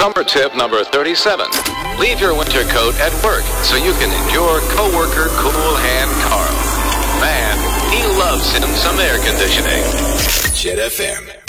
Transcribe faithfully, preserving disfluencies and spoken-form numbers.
Summer tip number thirty-seven. Leave your winter coat at work so you can endure coworker Cool Hand Carl. Man, he loves him some air conditioning. Jet F M.